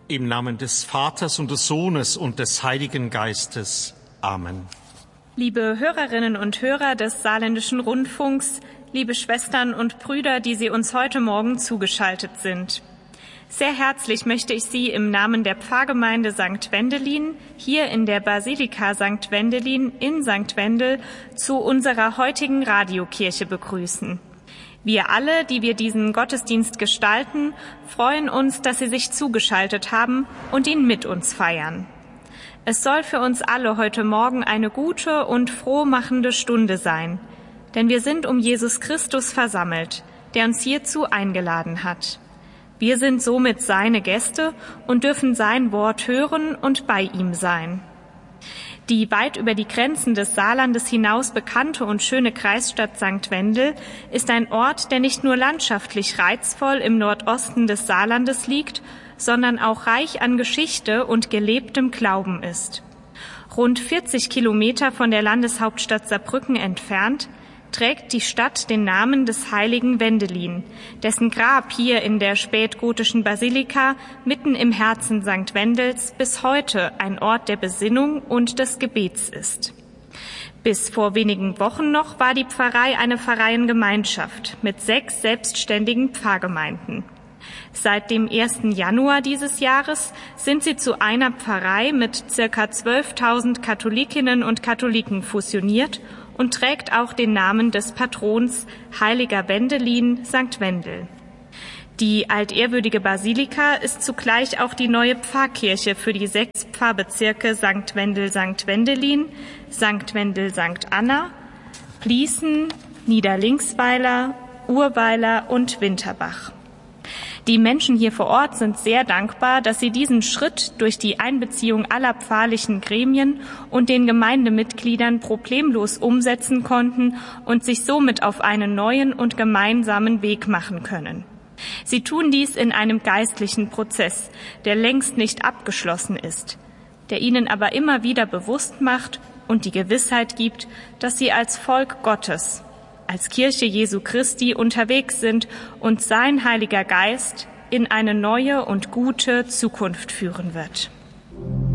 Im Namen des Vaters und des Sohnes und des Heiligen Geistes. Amen. Liebe Hörerinnen und Hörer des Saarländischen Rundfunks, liebe Schwestern und Brüder, die Sie uns heute Morgen zugeschaltet sind. Sehr herzlich möchte ich Sie im Namen der Pfarrgemeinde St. Wendelin hier in der Basilika St. Wendelin in St. Wendel zu unserer heutigen Radiokirche begrüßen. Wir alle, die wir diesen Gottesdienst gestalten, freuen uns, dass Sie sich zugeschaltet haben und ihn mit uns feiern. Es soll für uns alle heute Morgen eine gute und frohmachende Stunde sein, denn wir sind um Jesus Christus versammelt, der uns hierzu eingeladen hat. Wir sind somit seine Gäste und dürfen sein Wort hören und bei ihm sein. Die weit über die Grenzen des Saarlandes hinaus bekannte und schöne Kreisstadt St. Wendel ist ein Ort, der nicht nur landschaftlich reizvoll im Nordosten des Saarlandes liegt, sondern auch reich an Geschichte und gelebtem Glauben ist. Rund 40 Kilometer von der Landeshauptstadt Saarbrücken entfernt trägt die Stadt den Namen des heiligen Wendelin, dessen Grab hier in der spätgotischen Basilika mitten im Herzen St. Wendels bis heute ein Ort der Besinnung und des Gebets ist. Bis vor wenigen Wochen noch war die Pfarrei eine Pfarreiengemeinschaft mit 6 selbstständigen Pfarrgemeinden. Seit dem 1. Januar dieses Jahres sind sie zu einer Pfarrei mit ca. 12.000 Katholikinnen und Katholiken fusioniert und trägt auch den Namen des Patrons Heiliger Wendelin St. Wendel. Die altehrwürdige Basilika ist zugleich auch die neue Pfarrkirche für die 6 Pfarrbezirke St. Wendel St. Wendelin, St. Wendel St. Anna, Pließen, Niederlinksweiler, Urweiler und Winterbach. Die Menschen hier vor Ort sind sehr dankbar, dass sie diesen Schritt durch die Einbeziehung aller pfarrlichen Gremien und den Gemeindemitgliedern problemlos umsetzen konnten und sich somit auf einen neuen und gemeinsamen Weg machen können. Sie tun dies in einem geistlichen Prozess, der längst nicht abgeschlossen ist, der ihnen aber immer wieder bewusst macht und die Gewissheit gibt, dass sie als Volk Gottes, als Kirche Jesu Christi unterwegs sind und sein Heiliger Geist in eine neue und gute Zukunft führen wird.